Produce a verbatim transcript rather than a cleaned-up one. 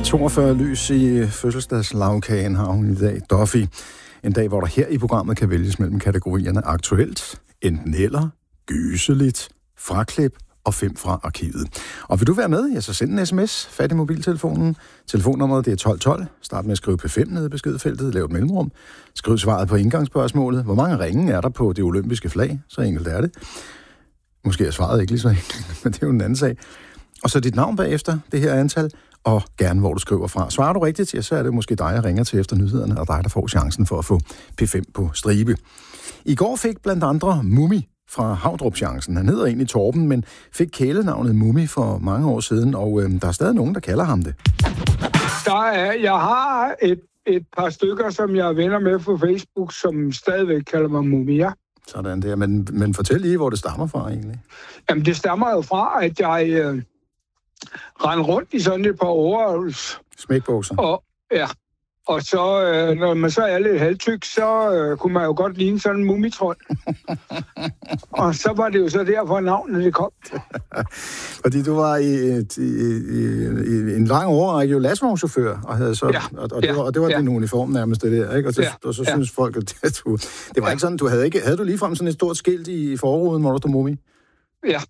toogfyrre lys i fødselsdagslagkagen har hun i dag. Duffy. En dag, hvor der her i programmet kan vælges mellem kategorierne aktuelt, enten eller, gyseligt, fraklip og fem fra arkivet. Og vil du være med, ja, så send en sms, fat i mobiltelefonen. Telefonnummeret det er tolv tolv. Start med at skrive P fem nede i beskedfeltet, lav et mellemrum. Skriv svaret på indgangsspørgsmålet. Hvor mange ringe er der på det olympiske flag? Så enkelt er det. Måske er svaret ikke lige så enkelt, men det er jo en anden sag. Og så dit navn bagefter, det her antal, og gerne hvor du skriver fra. Svarer du rigtigt, ja, så er det måske dig, jeg ringer til efter nyhederne, og dig, der får chancen for at få P fem på stribe. I går fik blandt andre Mummi fra Havdrup chancen. Han hedder egentlig Torben, men fik kælenavnet Mummi for mange år siden, og øh, der er stadig nogen, der kalder ham det. Der er, jeg har et, et par stykker, som jeg er venner med på Facebook, som stadigvæk kalder mig Mummi, ja. Sådan der, men, men fortæl lige, hvor det stammer fra egentlig. Jamen, det stammer jo fra, at jeg øh, rendte rundt i sådan et par overholds. Smækbukser. Og, ja, og så, øh, når man så er lidt halvtyk, så øh, kunne man jo godt ligne sådan en mumitrold. Og så var det jo så derfor, navnet det kom. Fordi du var i, i, i, i en lang årrække jo lastvognschauffør, og, havde så, ja, og, og, det ja, var, og det var ja. din uniform nærmest, det der, ikke? Og, det, ja, og så ja. synes folk, at du, det var ja. ikke sådan, du havde ikke, havde du ligefrem sådan et stort skilt i forruden, hvor der stod Mummi? Ja,